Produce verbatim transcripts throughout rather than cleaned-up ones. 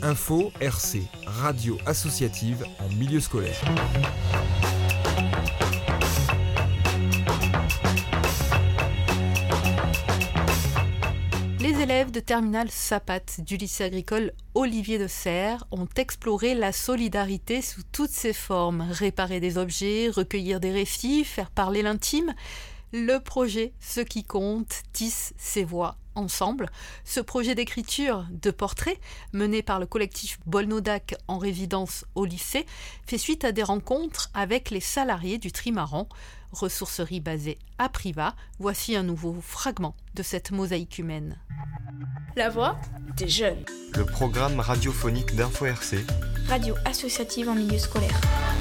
Info R C, radio associative en milieu scolaire. Les élèves de terminale Sapat du lycée agricole Olivier de Serres ont exploré la solidarité sous toutes ses formes. Réparer des objets, recueillir des récits, faire parler l'intime. Le projet Ce qui compte tisse ses voix ensemble. Ce projet d'écriture de portraits, mené par le collectif Bolnodac en résidence au lycée, fait suite à des rencontres avec les salariés du Trimaran, ressourcerie basée à Privas. Voici un nouveau fragment de cette mosaïque humaine. La voix des jeunes. Le programme radiophonique d'Info R C. Radio associative en milieu scolaire.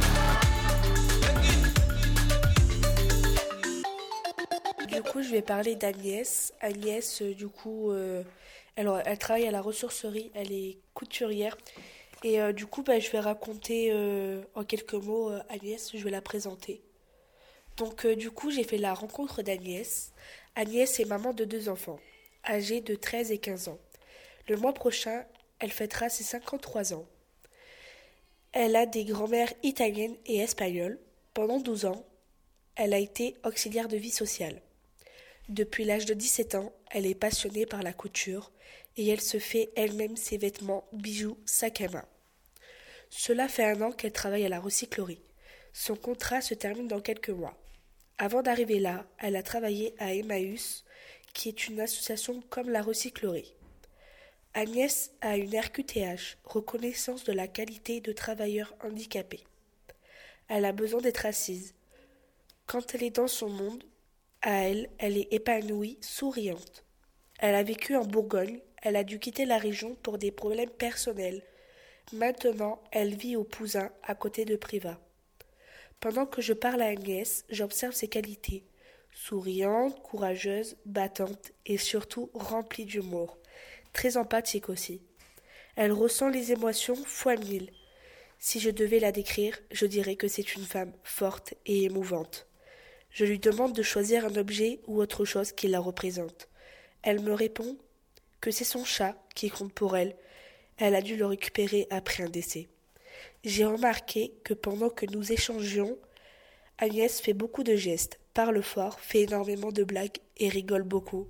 Du coup, je vais parler d'Agnès. Agnès, euh, du coup, euh, elle, elle travaille à la ressourcerie, elle est couturière. Et euh, du coup, bah, je vais raconter euh, en quelques mots euh, Agnès, je vais la présenter. Donc, euh, du coup, j'ai fait la rencontre d'Agnès. Agnès est maman de deux enfants, âgés de treize et quinze ans. Le mois prochain, elle fêtera ses cinquante-trois ans. Elle a des grands-mères italiennes et espagnoles. Pendant douze ans, elle a été auxiliaire de vie sociale. Depuis l'âge de dix-sept ans, elle est passionnée par la couture et elle se fait elle-même ses vêtements, bijoux, sacs à main. Cela fait un an qu'elle travaille à la recyclerie. Son contrat se termine dans quelques mois. Avant d'arriver là, elle a travaillé à Emmaüs, qui est une association comme la recyclerie. Agnès a une R Q T H, reconnaissance de la qualité de travailleur handicapé. Elle a besoin d'être assise. Quand elle est dans son monde, à elle, elle est épanouie, souriante. Elle a vécu en Bourgogne, elle a dû quitter la région pour des problèmes personnels. Maintenant, elle vit au Pouzin, à côté de Privas. Pendant que je parle à Agnès, j'observe ses qualités. Souriante, courageuse, battante et surtout remplie d'humour. Très empathique aussi. Elle ressent les émotions fois mille. Si je devais la décrire, je dirais que c'est une femme forte et émouvante. Je lui demande de choisir un objet ou autre chose qui la représente. Elle me répond que c'est son chat qui compte pour elle. Elle a dû le récupérer après un décès. J'ai remarqué que pendant que nous échangions, Agnès fait beaucoup de gestes, parle fort, fait énormément de blagues et rigole beaucoup.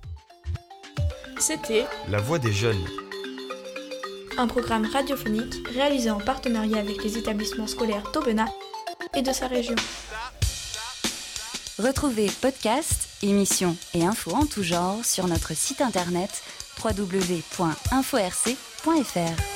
C'était La voix des jeunes. un programme radiophonique réalisé en partenariat avec les établissements scolaires d'Aubenas et de sa région. Retrouvez podcasts, émissions et infos en tout genre sur notre site internet w w w point info r c point f r.